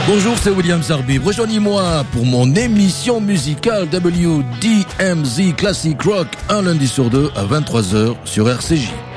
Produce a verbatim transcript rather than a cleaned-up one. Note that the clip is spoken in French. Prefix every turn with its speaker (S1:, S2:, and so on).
S1: Bonjour, c'est William Zarbib. Rejoignez-moi pour mon émission musicale W D M Z Classic Rock un lundi sur deux à vingt-trois heures sur R C J.